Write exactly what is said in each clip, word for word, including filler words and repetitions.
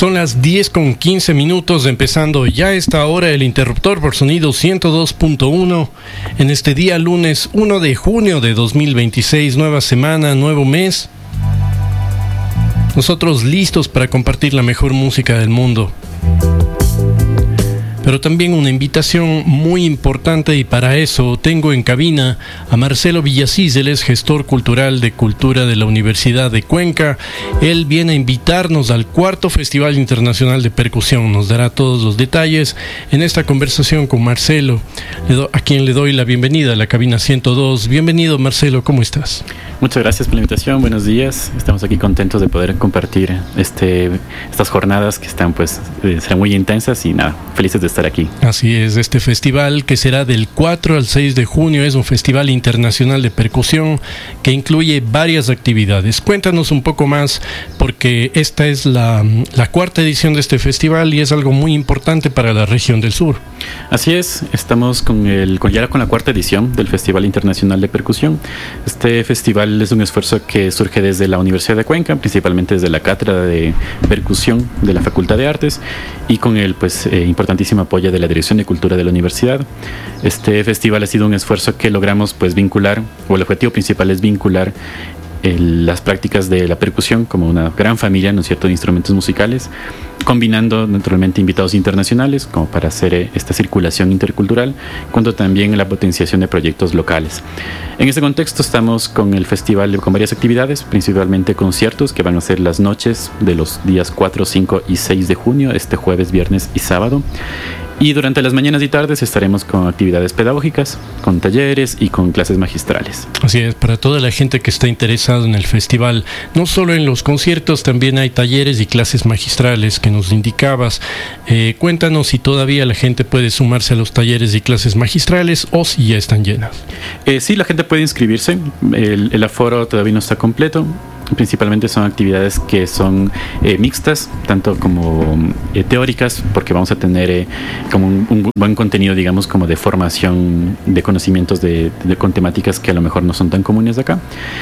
Son las diez con quince minutos, empezando ya esta hora el interruptor por sonido ciento dos punto uno. En este día lunes uno de junio de dos mil veintiséis, nueva semana, nuevo mes. Nosotros listos para compartir la mejor música del mundo. Pero también una invitación muy importante, y para eso tengo en cabina a Marcelo Villasís. Él es gestor cultural de cultura de la Universidad de Cuenca. Él viene a invitarnos al cuarto Festival Internacional de Percusión. Nos dará todos los detalles en esta conversación con Marcelo, a quien le doy la bienvenida a la cabina ciento dos. Bienvenido, Marcelo, ¿cómo estás? Muchas gracias por la invitación, buenos días. Estamos aquí contentos de poder compartir este, estas jornadas que están, pues, eh, serán muy intensas y nada, felices de estar aquí. Así es, este festival que será del cuatro al seis de junio es un festival internacional de percusión que incluye varias actividades. Cuéntanos un poco más, porque esta es la, la cuarta edición de este festival y es algo muy importante para la región del sur. Así es, estamos con el, con, ya con la cuarta edición del Festival Internacional de Percusión. Este festival es un esfuerzo que surge desde la Universidad de Cuenca, principalmente desde la Cátedra de Percusión de la Facultad de Artes, y con el pues eh, importantísimo apoyo de la Dirección de Cultura de la Universidad. Este festival ha sido un esfuerzo que logramos pues vincular, o el objetivo principal es vincular el, las prácticas de la percusión como una gran familia, ¿no es cierto?, de instrumentos musicales, combinando naturalmente invitados internacionales como para hacer eh, esta circulación intercultural, cuanto también la potenciación de proyectos locales. En este contexto estamos con el festival con varias actividades, principalmente conciertos que van a ser las noches de los días cuatro, cinco y seis de junio, este jueves, viernes y sábado. Y durante las mañanas y tardes estaremos con actividades pedagógicas, con talleres y con clases magistrales. Así es, para toda la gente que está interesada en el festival, no solo en los conciertos, también hay talleres y clases magistrales que nos indicabas. Eh, cuéntanos si todavía la gente puede sumarse a los talleres y clases magistrales o si ya están llenas. Eh, sí, la gente puede inscribirse, el, el aforo todavía no está completo. Principalmente son actividades que son eh, mixtas, tanto como eh, teóricas, porque vamos a tener eh, como un, un buen contenido, digamos, como de formación de conocimientos de, de, con temáticas que a lo mejor no son tan comunes de acá,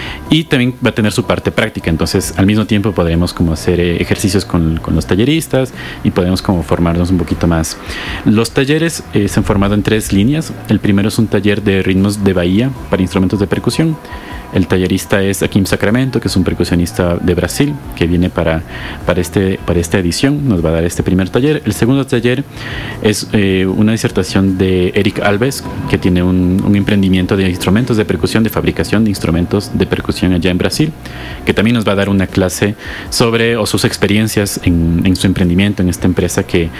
y también va a tener su parte práctica. Entonces al mismo tiempo podremos como hacer eh, ejercicios con, con los talleristas y podemos como formarnos un poquito más. Los talleres eh, se han formado en tres líneas. El primero es un taller de ritmos de bahía para instrumentos de percusión. El tallerista es Akim Sacramento, que es un percusionista de Brasil, que viene para, para, este, para esta edición. Nos va a dar este primer taller. El segundo taller es eh, una disertación de Eric Alves, que tiene un, un emprendimiento de instrumentos de percusión, de fabricación de instrumentos de percusión allá en Brasil, que también nos va a dar una clase sobre o sus experiencias en, en su emprendimiento, en esta empresa que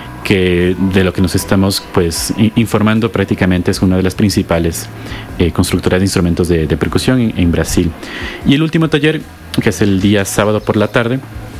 que de lo que nos estamos pues informando prácticamente es una de las principales eh, constructoras de instrumentos de, de percusión en, en Brasil. Y el último taller, que es el día sábado por la tarde,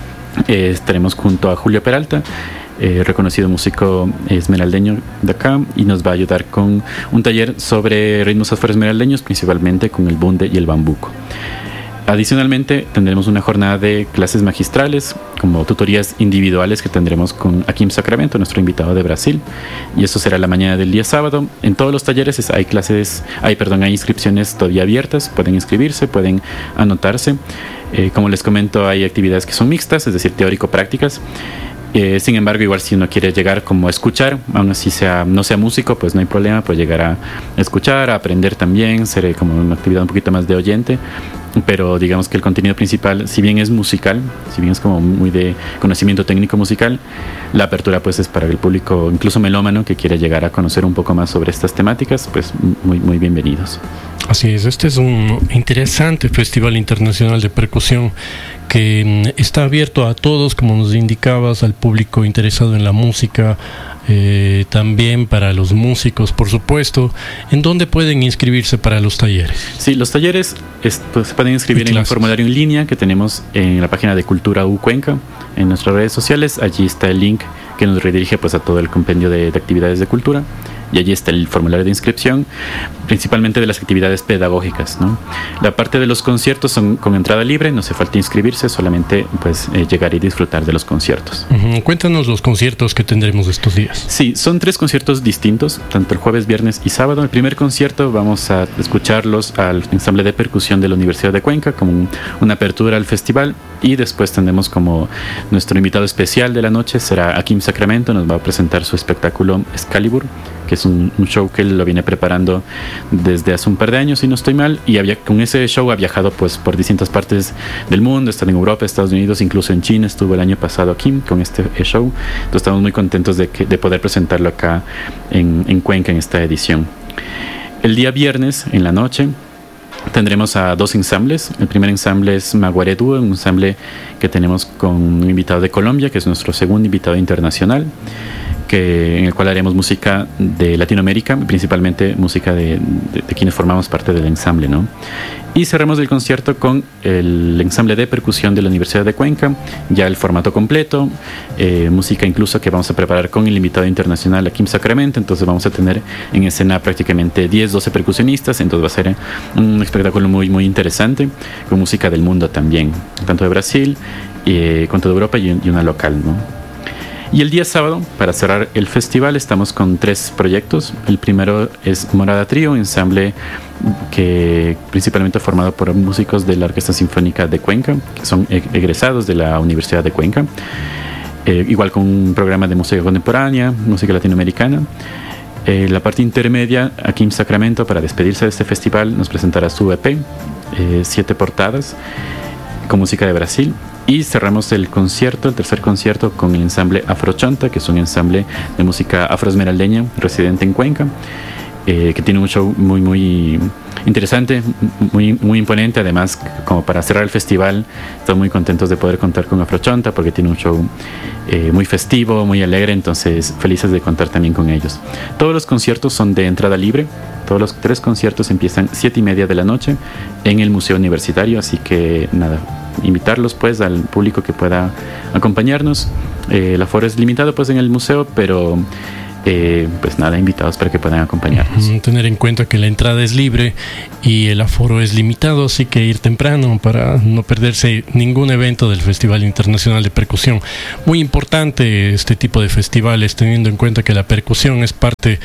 eh, estaremos junto a Julio Peralta, eh, reconocido músico esmeraldeño de acá, y nos va a ayudar con un taller sobre ritmos afroesmeraldeños, principalmente con el bunde y el bambuco. Adicionalmente tendremos una jornada de clases magistrales, como tutorías individuales que tendremos con Akim Sacramento, nuestro invitado de Brasil, y eso será la mañana del día sábado. En todos los talleres hay clases, hay perdón, hay inscripciones todavía abiertas, pueden inscribirse, pueden anotarse. Eh, como les comento, hay actividades que son mixtas, es decir, teórico-prácticas. Eh, sin embargo, igual si uno quiere llegar como a escuchar, aún así sea, no sea músico, pues no hay problema, puede llegar a escuchar, a aprender también, será como una actividad un poquito más de oyente. Pero digamos que el contenido principal, si bien es musical, si bien es como muy de conocimiento técnico musical, la apertura pues es para el público, incluso melómano, que quiere llegar a conocer un poco más sobre estas temáticas, pues muy, muy bienvenidos. Así es, este es un interesante Festival Internacional de Percusión que está abierto a todos, como nos indicabas, al público interesado en la música, eh, también para los músicos, por supuesto. ¿En dónde pueden inscribirse para los talleres? Sí, los talleres es, pues, se pueden inscribir en el formulario en línea que tenemos en la página de Cultura U Cuenca, en nuestras redes sociales. Allí está el link que nos redirige pues a todo el compendio de, de actividades de cultura. y allí está el formulario de inscripción, principalmente de las actividades pedagógicas, ¿no? La parte de los conciertos son con entrada libre, no hace falta inscribirse, solamente pues eh, llegar y disfrutar de los conciertos. Uh-huh. Cuéntanos los conciertos que tendremos estos días. Sí, son tres conciertos distintos, tanto el jueves, viernes y sábado. El primer concierto vamos a escucharlos al ensamble de percusión de la Universidad de Cuenca como un, una apertura al festival, y después tendremos como nuestro invitado especial de la noche será Akim Sacramento, nos va a presentar su espectáculo Excalibur, que es un, un show que él lo viene preparando desde hace un par de años, si no estoy mal, y había, con ese show ha viajado pues por distintas partes del mundo, está en Europa, Estados Unidos, incluso en China estuvo el año pasado Akim con este show. Entonces estamos muy contentos de, que, de poder presentarlo acá en, en Cuenca en esta edición. El día viernes en la noche tendremos a dos ensambles. El primer ensamble es Maguare Dúo, un ensamble que tenemos con un invitado de Colombia, que es nuestro segundo invitado internacional, que, en el cual haremos música de Latinoamérica, principalmente música de, de, de quienes formamos parte del ensamble, ¿no? Y cerramos el concierto con el ensamble de percusión de la Universidad de Cuenca, ya el formato completo, eh, música incluso que vamos a preparar con el invitado internacional Akim Sacramento. Entonces vamos a tener en escena prácticamente diez, doce percusionistas, entonces va a ser un espectáculo muy, muy interesante, con música del mundo también, tanto de Brasil, eh, con toda Europa y, y una local, ¿no? Y el día sábado, para cerrar el festival, estamos con tres proyectos. El primero es Morada Trío, un ensamble que principalmente formado por músicos de la Orquesta Sinfónica de Cuenca, que son egresados de la Universidad de Cuenca. Eh, igual con un programa de música contemporánea, música latinoamericana. Eh, la parte intermedia, Akim Sacramento, para despedirse de este festival, nos presentará su E P, eh, siete portadas, con música de Brasil. Y cerramos el concierto, el tercer concierto, con el ensamble Afrochonta, que es un ensamble de música afroesmeraldeña residente en Cuenca, eh, que tiene un show muy, muy interesante, muy, muy imponente. Además, como para cerrar el festival, estamos muy contentos de poder contar con Afrochonta, porque tiene un show eh, muy festivo, muy alegre, entonces felices de contar también con ellos. Todos los conciertos son de entrada libre. Todos los tres conciertos empiezan siete y media de la noche en el Museo Universitario, así que nada, invitarlos pues al público que pueda acompañarnos. Eh, el aforo es limitado pues en el museo, pero eh, pues nada, invitados para que puedan acompañarnos. Tener en cuenta que la entrada es libre y el aforo es limitado, así que ir temprano para no perderse ningún evento del Festival Internacional de Percusión. Muy importante este tipo de festivales, teniendo en cuenta que la percusión es parte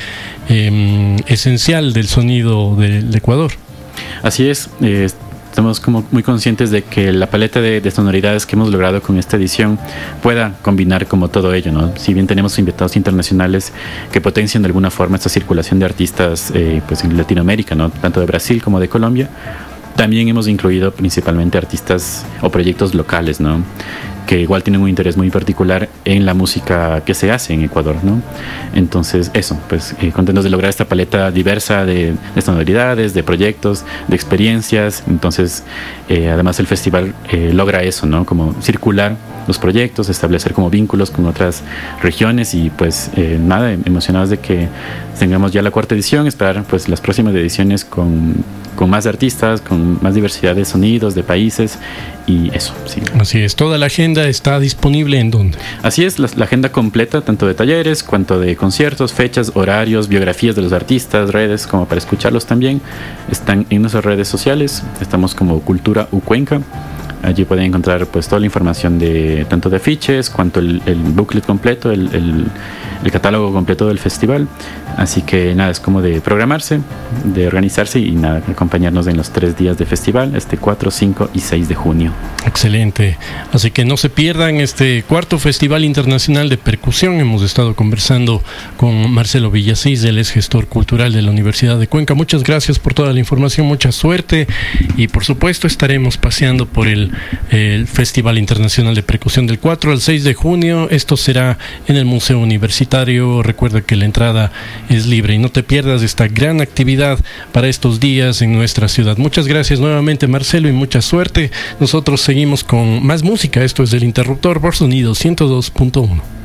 eh, esencial del sonido del Ecuador. Así es. eh, Estamos como muy conscientes de que la paleta de, de sonoridades que hemos logrado con esta edición pueda combinar como todo ello, ¿no? Si bien tenemos invitados internacionales que potencian de alguna forma esta circulación de artistas eh, pues en Latinoamérica, ¿no? Tanto de Brasil como de Colombia, también hemos incluido principalmente artistas o proyectos locales, ¿no? Que igual tienen un interés muy particular en la música que se hace en Ecuador, ¿no? Entonces eso, pues eh, contentos de lograr esta paleta diversa de, de sonoridades, de proyectos, de experiencias. Entonces eh, además el festival eh, logra eso, ¿no? Como circular los proyectos, establecer como vínculos con otras regiones y pues eh, nada, emocionados de que tengamos ya la cuarta edición, esperar pues las próximas ediciones con, con más artistas, con más diversidad de sonidos, de países y eso, sí. Así es, toda la agenda está disponible ¿en dónde? Así es, la, la agenda completa, tanto de talleres, cuanto de conciertos, fechas, horarios, biografías de los artistas, redes, como para escucharlos también, están en nuestras redes sociales, estamos como Cultura U Cuenca. Allí pueden encontrar pues toda la información de tanto de afiches, cuanto el, el booklet completo, el, el, el catálogo completo del festival. Así que nada, es como de programarse, de organizarse y nada, acompañarnos en los tres días de festival, este cuatro, cinco y seis de junio. Excelente. Así que no se pierdan este cuarto Festival Internacional de Percusión. Hemos estado conversando con Marcelo Villasís, él es gestor cultural de la Universidad de Cuenca. Muchas gracias por toda la información, mucha suerte y por supuesto estaremos paseando por el, el Festival Internacional de Percusión del cuatro al seis de junio. Esto será en el Museo Universitario. Recuerda que la entrada es libre y no te pierdas esta gran actividad para estos días en nuestra ciudad. Muchas gracias nuevamente, Marcelo, y mucha suerte. Nosotros seguimos con más música. Esto es El Interruptor por Sonido ciento dos punto uno.